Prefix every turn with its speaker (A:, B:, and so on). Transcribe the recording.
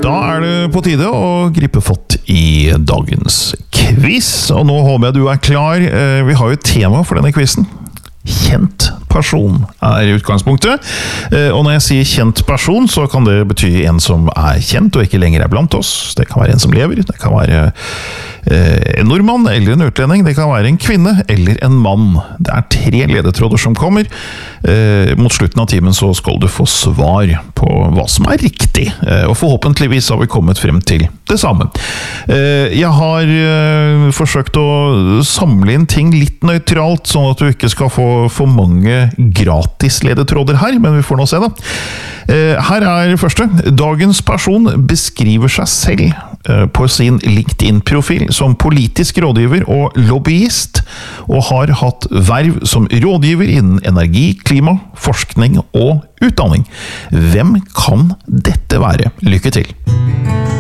A: Da det på tide å gripe fatt i dagens quiz, og nå håper jeg du klar. Vi har jo et tema for denne quizen. Kjent person utgangspunktet. Og når jeg sier kjent person, så kan det bety en som kjent og ikke lenger blant oss. Det kan være en som lever, det kan være en nordmann eller en utlending, det kan være en kvinne eller en mann. Det 3 ledetråder som kommer. Mot slutten av timen så skal du få svar på hva som riktig, og forhåpentligvis har vi kommet frem til det samme. Jeg har forsøkt å samle inn ting litt nøytralt, sånn at du ikke skal få for mange gratis ledetråder her, men vi får nå se da. Her første. Dagens person beskriver seg selv på sin LinkedIn-profil som politisk rådgiver og lobbyist, og har hatt verv som rådgiver innen energi, klima, forskning og utdanning. Hvem kan dette være? Lykke til!